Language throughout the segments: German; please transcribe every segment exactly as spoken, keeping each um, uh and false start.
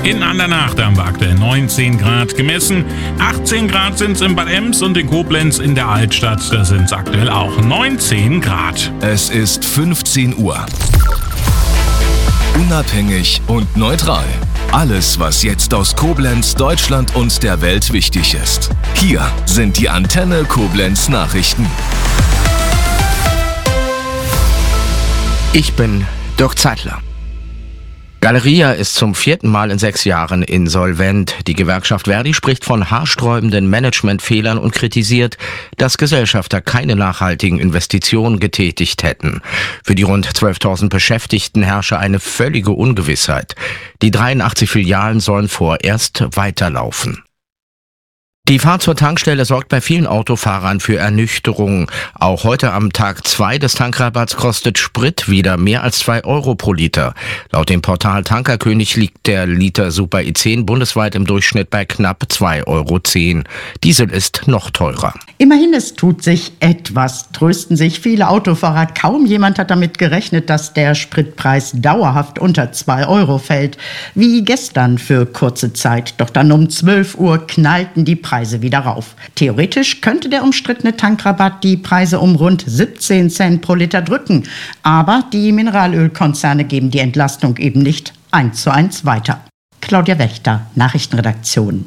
In Andernach haben wir aktuell neunzehn Grad gemessen. achtzehn Grad sind es in Bad Ems und in Koblenz in der Altstadt. Da sind es aktuell auch neunzehn Grad. Es ist fünfzehn Uhr. Unabhängig und neutral. Alles, was jetzt aus Koblenz, Deutschland und der Welt wichtig ist. Hier sind die Antenne Koblenz Nachrichten. Ich bin Dirk Zeitler. Galeria ist zum vierten Mal in sechs Jahren insolvent. Die Gewerkschaft Verdi spricht von haarsträubenden Managementfehlern und kritisiert, dass Gesellschafter keine nachhaltigen Investitionen getätigt hätten. Für die rund zwölftausend Beschäftigten herrsche eine völlige Ungewissheit. Die dreiundachtzig Filialen sollen vorerst weiterlaufen. Die Fahrt zur Tankstelle sorgt bei vielen Autofahrern für Ernüchterung. Auch heute am Tag zwei des Tankrabatts kostet Sprit wieder mehr als zwei Euro pro Liter. Laut dem Portal Tankerkönig liegt der Liter Super I zehn bundesweit im Durchschnitt bei knapp zwei Euro zehn. Diesel ist noch teurer. Immerhin, es tut sich etwas, trösten sich viele Autofahrer. Kaum jemand hat damit gerechnet, dass der Spritpreis dauerhaft unter zwei Euro fällt. Wie gestern für kurze Zeit. Doch dann um zwölf Uhr knallten die Preise wieder rauf. Theoretisch könnte der umstrittene Tankrabatt die Preise um rund siebzehn Cent pro Liter drücken. Aber die Mineralölkonzerne geben die Entlastung eben nicht eins zu eins weiter. Claudia Wächter, Nachrichtenredaktion.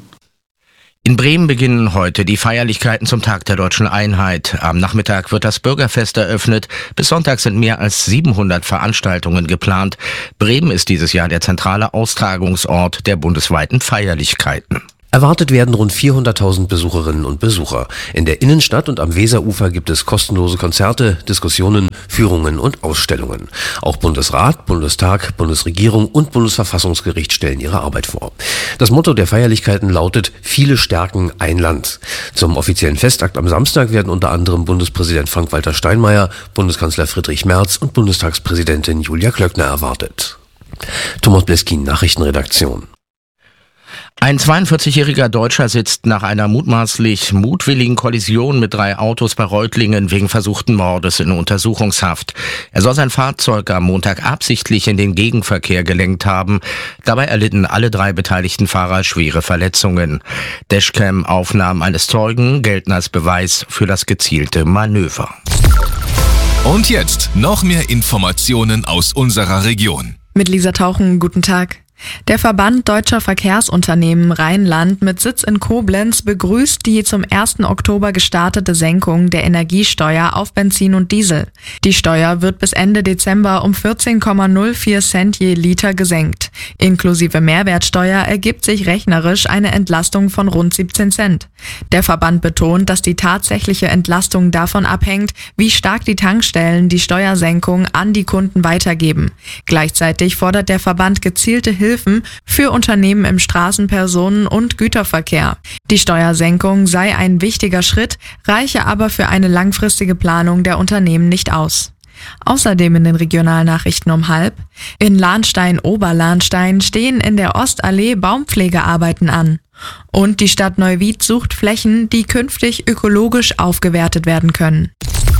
In Bremen beginnen heute die Feierlichkeiten zum Tag der Deutschen Einheit. Am Nachmittag wird das Bürgerfest eröffnet. Bis Sonntag sind mehr als siebenhundert Veranstaltungen geplant. Bremen ist dieses Jahr der zentrale Austragungsort der bundesweiten Feierlichkeiten. Erwartet werden rund vierhunderttausend Besucherinnen und Besucher. In der Innenstadt und am Weserufer gibt es kostenlose Konzerte, Diskussionen, Führungen und Ausstellungen. Auch Bundesrat, Bundestag, Bundesregierung und Bundesverfassungsgericht stellen ihre Arbeit vor. Das Motto der Feierlichkeiten lautet: Viele stärken ein Land. Zum offiziellen Festakt am Samstag werden unter anderem Bundespräsident Frank-Walter Steinmeier, Bundeskanzler Friedrich Merz und Bundestagspräsidentin Julia Klöckner erwartet. Thomas Bleskin, Nachrichtenredaktion. Ein zweiundvierzigjähriger Deutscher sitzt nach einer mutmaßlich mutwilligen Kollision mit drei Autos bei Reutlingen wegen versuchten Mordes in Untersuchungshaft. Er soll sein Fahrzeug am Montag absichtlich in den Gegenverkehr gelenkt haben. Dabei erlitten alle drei beteiligten Fahrer schwere Verletzungen. Dashcam-Aufnahmen eines Zeugen gelten als Beweis für das gezielte Manöver. Und jetzt noch mehr Informationen aus unserer Region. Mit Lisa Tauchen, guten Tag. Der Verband Deutscher Verkehrsunternehmen Rheinland mit Sitz in Koblenz begrüßt die zum ersten Oktober gestartete Senkung der Energiesteuer auf Benzin und Diesel. Die Steuer wird bis Ende Dezember um vierzehn Komma null vier Cent je Liter gesenkt. Inklusive Mehrwertsteuer ergibt sich rechnerisch eine Entlastung von rund siebzehn Cent. Der Verband betont, dass die tatsächliche Entlastung davon abhängt, wie stark die Tankstellen die Steuersenkung an die Kunden weitergeben. Gleichzeitig fordert der Verband gezielte Hilfe für Unternehmen im Straßenpersonen- und Güterverkehr. Die Steuersenkung sei ein wichtiger Schritt, reiche aber für eine langfristige Planung der Unternehmen nicht aus. Außerdem in den Regionalnachrichten um halb: In Lahnstein-Oberlahnstein stehen in der Ostallee Baumpflegearbeiten an. Und die Stadt Neuwied sucht Flächen, die künftig ökologisch aufgewertet werden können.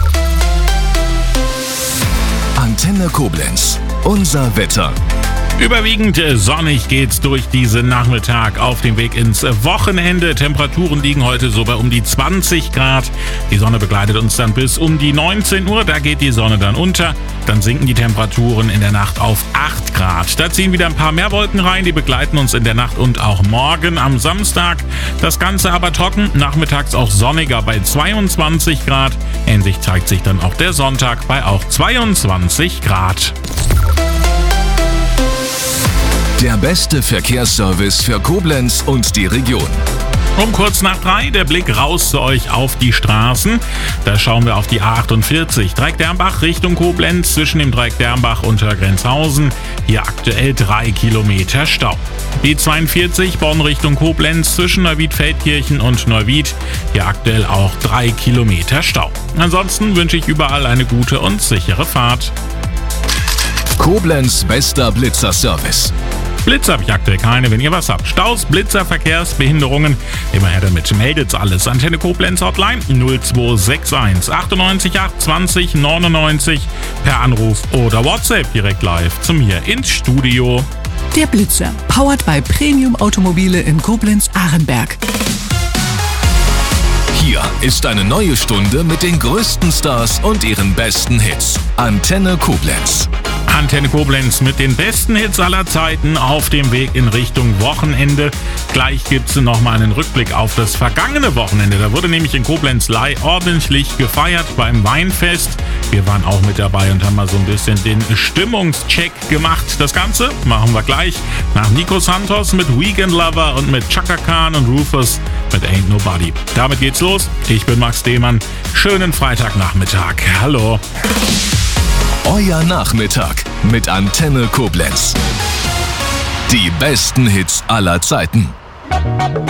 Antenne Koblenz, unser Wetter. Überwiegend sonnig geht's durch diesen Nachmittag auf dem Weg ins Wochenende. Temperaturen liegen heute so bei um die zwanzig Grad. Die Sonne begleitet uns dann bis um die neunzehn Uhr. Da geht die Sonne dann unter. Dann sinken die Temperaturen in der Nacht auf acht Grad. Da ziehen wieder ein paar mehr Wolken rein. Die begleiten uns in der Nacht und auch morgen am Samstag. Das Ganze aber trocken. Nachmittags auch sonniger bei zweiundzwanzig Grad. Ähnlich zeigt sich dann auch der Sonntag bei auch zweiundzwanzig Grad. Der beste Verkehrsservice für Koblenz und die Region. Um kurz nach drei der Blick raus zu euch auf die Straßen. Da schauen wir auf die A achtundvierzig. Dreieck-Dermbach Richtung Koblenz zwischen dem Dreieck-Dermbach und Grenzhausen. Hier aktuell drei Kilometer Stau. B zweiundvierzig Bonn Richtung Koblenz zwischen Neuwied-Feldkirchen und Neuwied. Hier aktuell auch drei Kilometer Stau. Ansonsten wünsche ich überall eine gute und sichere Fahrt. Koblenz bester Blitzerservice. Blitzer habe ich aktuell keine. Wenn ihr was habt, Staus, Blitzer, Verkehrsbehinderungen, immer her damit. Meldet alles. Antenne Koblenz Hotline null zwei sechs eins achtundneunzig acht zwanzig neunundneunzig per Anruf oder WhatsApp direkt live zu mir ins Studio. Der Blitzer, powered by Premium Automobile in Koblenz-Ahrenberg. Hier ist eine neue Stunde mit den größten Stars und ihren besten Hits. Antenne Koblenz. Antenne Koblenz mit den besten Hits aller Zeiten auf dem Weg in Richtung Wochenende. Gleich gibt es nochmal einen Rückblick auf das vergangene Wochenende. Da wurde nämlich in Koblenz-Lei ordentlich gefeiert beim Weinfest. Wir waren auch mit dabei und haben mal so ein bisschen den Stimmungscheck gemacht. Das Ganze machen wir gleich nach Nico Santos mit Weekend Lover und mit Chaka Khan und Rufus mit Ain't Nobody. Damit geht's los. Ich bin Max Dehmann. Schönen Freitagnachmittag. Hallo. Euer Nachmittag mit Antenne Koblenz. Die besten Hits aller Zeiten.